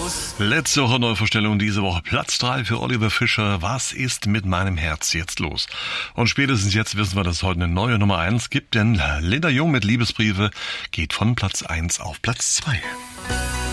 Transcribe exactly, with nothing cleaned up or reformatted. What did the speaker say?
Letzte Woche Neuvorstellung, diese Woche Platz drei für Oliver Fischer. Was ist mit meinem Herz jetzt los? Und spätestens jetzt wissen wir, dass es heute eine neue Nummer eins gibt, denn Linda Jung mit Liebesbriefe geht von Platz eins auf Platz zwei.